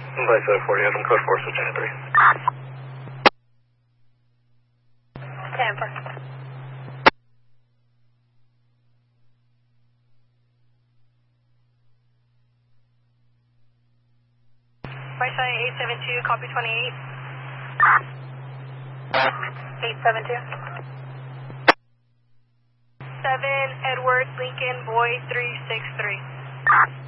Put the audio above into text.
By 740, I'm code 4, switch into 3. Tampa. Wi-Fi 872, copy 28. 872. 7 Edward Lincoln Boy 363.